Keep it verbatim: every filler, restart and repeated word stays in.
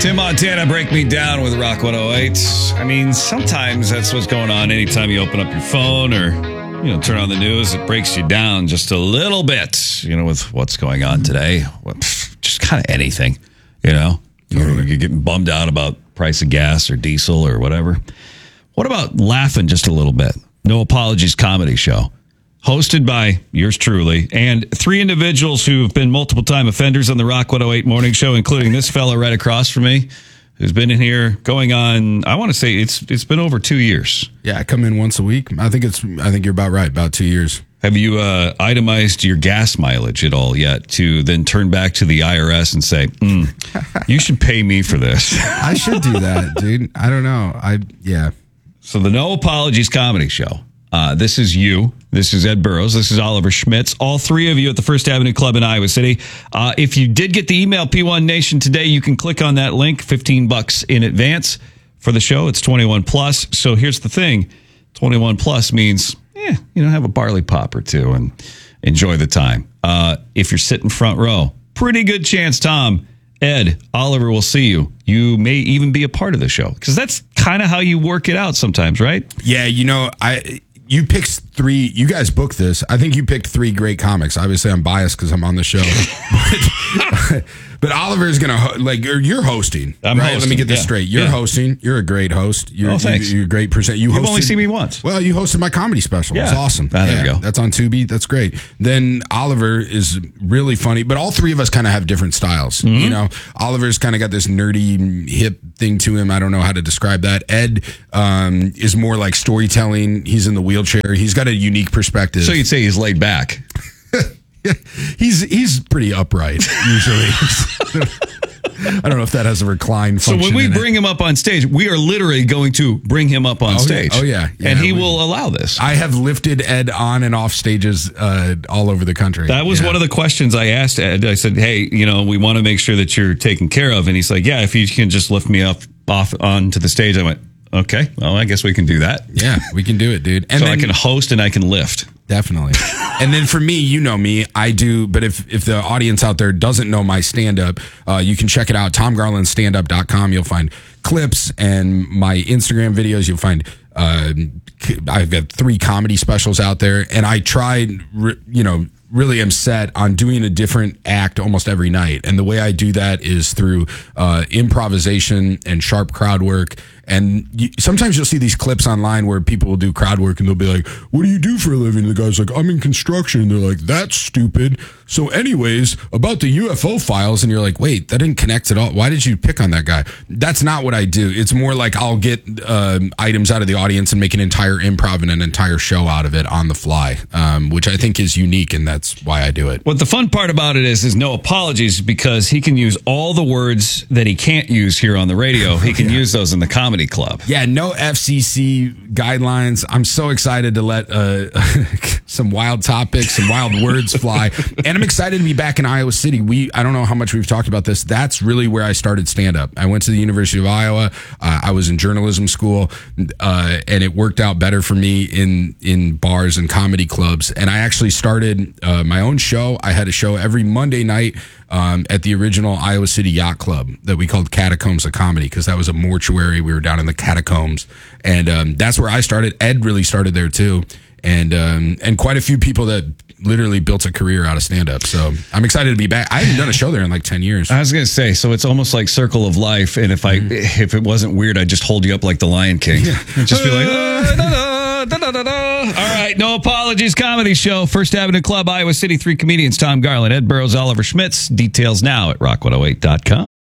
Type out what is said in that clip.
Tim Montana, Break Me Down with Rock one oh eight. I mean, sometimes that's what's going on anytime you open up your phone or, you know, turn on the news. It breaks you down just a little bit, you know, with what's going on today. Just kind of anything, you know. You're, you're getting bummed out about price of gas or diesel or whatever. What about laughing just a little bit? No Apologies comedy show. Hosted by yours truly and three individuals who have been multiple time offenders on the Rock one oh eight morning show, including this fella right across from me, who's been in here going on, I want to say it's it's been over two years. Yeah, I come in once a week. I think it's I think you're about right, about two years. Have you uh, itemized your gas mileage at all yet to then turn back to the I R S and say, mm, you should pay me for this? I should do that, dude. I don't know. I yeah. So the No Apologies comedy show. Uh, this is you. This is Ed Burrows. This is Oliver Schmitz. All three of you at the First Avenue Club in Iowa City. Uh, if you did get the email P one Nation today, you can click on that link, fifteen bucks in advance for the show. It's twenty-one plus. So here's the thing. twenty-one plus means, eh, you know, have a barley pop or two and enjoy the time. Uh, if you're sitting front row, pretty good chance, Tom, Ed, Oliver will see you. You may even be a part of the show because that's kind of how you work it out sometimes, right? Yeah, you know, I... You picked three, you guys booked this. I think you picked three great comics. Obviously, I'm biased because I'm on the show. but, but Oliver is going to, like, or you're hosting. I'm right? hosting. Let me get this yeah. straight. You're yeah. hosting. You're a great host. You're, oh, thanks. You, you're a great person. You You've hosted, only seen me once. Well, you hosted my comedy special. Yeah. It's awesome. Ah, there yeah, you go. That's on Tubi. That's great. Then Oliver is really funny, but all three of us kind of have different styles. Mm-hmm. You know, Oliver's kind of got this nerdy, hip thing to him. I don't know how to describe that. Ed um, is more like storytelling. He's in the wheelchair. He's got a unique perspective. So you'd say he's laid back. he's he's pretty upright usually. I don't know if that has a recline function. So when we in bring it. him up on stage, we are literally going to bring him up on oh, stage. Yeah. Oh yeah, yeah and he we, will allow this. I have lifted Ed on and off stages uh, all over the country. That was yeah. one of the questions I asked Ed. I said, "Hey, you know, we want to make sure that you're taken care of." And he's like, "Yeah, if you can just lift me up off onto the stage." I went, "Okay, well, I guess we can do that." Yeah, we can do it, dude. And so then, I can host and I can lift. Definitely. And then for me, you know me, I do, but if, if the audience out there doesn't know my stand-up, uh, you can check it out, tom garland stand up dot com. You'll find clips and my Instagram videos. You'll find, uh, I've got three comedy specials out there, and I tried, you know, really am set on doing a different act almost every night. And the way I do that is through uh, improvisation and sharp crowd work. And you, sometimes you'll see these clips online where people will do crowd work and they'll be like, "What do you do for a living?" And the guy's like, "I'm in construction." And they're like, "That's stupid. So anyways, about the U F O files." And you're like, "Wait, that didn't connect at all. Why did you pick on that guy?" That's not what I do. It's more like I'll get um, items out of the audience and make an entire improv and an entire show out of it on the fly, um, which I think is unique, and that's why I do it. What the fun part about it is, is no apologies, because he can use all the words that he can't use here on the radio. He can yeah. use those in the comedy club. Yeah, no F C C guidelines. I'm so excited to let uh, some wild topics, some wild words fly. And I'm excited to be back in Iowa City. We, I don't know how much we've talked about this. That's really where I started stand-up. I went to the University of Iowa. Uh, I was in journalism school, uh, and it worked out better for me in, in bars and comedy clubs. And I actually started uh, my own show. I had a show every Monday night Um, at the original Iowa City Yacht Club that we called Catacombs of Comedy, because that was a mortuary. We were down in the catacombs, and um, that's where I started. Ed really started there too, and um, and quite a few people that literally built a career out of stand-up. So I'm excited to be back. I haven't done a show there in like ten years. I was going to say, so it's almost like Circle of Life, and if I mm-hmm. if it wasn't weird, I'd just hold you up like the Lion King. Yeah. And just be like, ah, da, da, da, da, da, da. All right, No Apologies comedy show, First Avenue Club, Iowa City, three comedians, Tom Garland, Ed Burrows, Oliver Schmitz. Details now at rock one oh eight dot com.